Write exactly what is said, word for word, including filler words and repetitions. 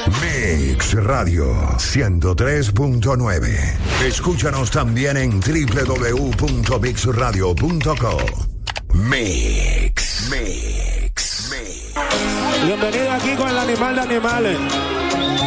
Mix Radio ciento tres punto nueve. Escúchanos también en doble u doble u doble u punto mix radio punto com. Mix, Mix, Mix. Bienvenido aquí con el animal de animales.